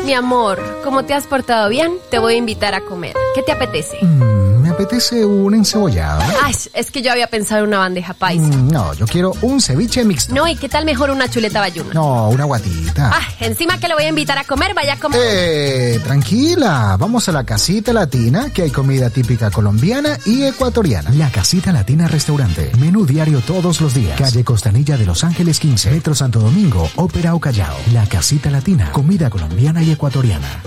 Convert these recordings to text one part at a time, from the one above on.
Mi amor, como te has portado bien, te voy a invitar a comer. ¿Qué te apetece? Me apetece un encebollado. Ay, es que yo había pensado en una bandeja paisa. No, yo quiero un ceviche mixto. No, ¿y qué tal mejor una chuleta bayuna? No, una guatita. Ah, encima que lo voy a invitar a comer, vaya a comer. Tranquila. Vamos a la Casita Latina, que hay comida típica colombiana y ecuatoriana. La Casita Latina Restaurante. Menú diario todos los días. Calle Costanilla de Los Ángeles 15, Metro Santo Domingo, Ópera o Callao. La Casita Latina. Comida colombiana y ecuatoriana.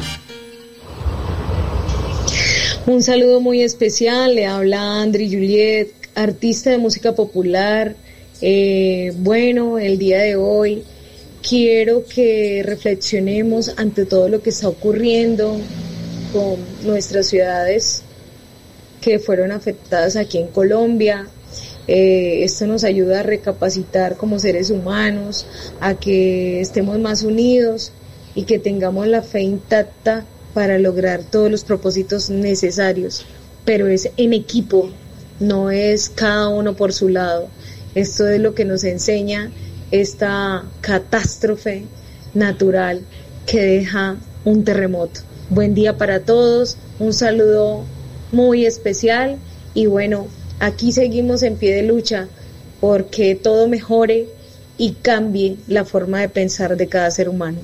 Un saludo muy especial, le habla Andri Juliet, artista de música popular. Bueno, el día de hoy quiero que reflexionemos ante todo lo que está ocurriendo con nuestras ciudades que fueron afectadas aquí en Colombia. Esto nos ayuda a recapacitar como seres humanos, a que estemos más unidos y que tengamos la fe intacta para lograr todos los propósitos necesarios, pero es en equipo, no es cada uno por su lado. Esto es lo que nos enseña esta catástrofe natural que deja un terremoto. Buen día para todos, un saludo muy especial y bueno, aquí seguimos en pie de lucha porque todo mejore y cambie la forma de pensar de cada ser humano.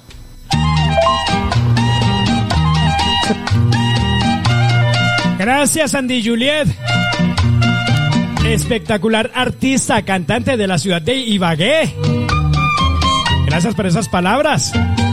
Gracias, Andy Juliet. Espectacular artista, cantante de la ciudad de Ibagué. Gracias por esas palabras.